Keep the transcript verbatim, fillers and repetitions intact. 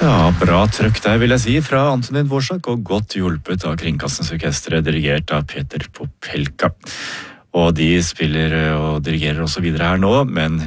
Ja, bra trøkk der vil jeg si fra Antonin Dvorak, og godt hjulpet av Kringkastningsorkestret, dirigert av Peter Popelka. Og de spiller og dirigerer også videre her nå, men